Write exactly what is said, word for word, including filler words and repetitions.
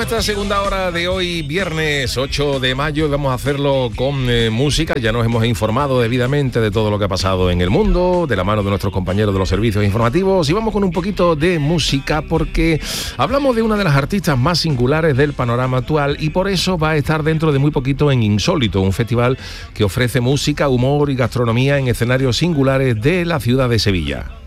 Esta segunda hora de hoy, viernes ocho de mayo, y vamos a hacerlo con eh, música. Ya nos hemos informado debidamente de todo lo que ha pasado en el mundo, de la mano de nuestros compañeros de los servicios informativos, y vamos con un poquito de música porque hablamos de una de las artistas más singulares del panorama actual, y por eso va a estar dentro de muy poquito en Insólito, un festival que ofrece música, humor y gastronomía en escenarios singulares de la ciudad de Sevilla.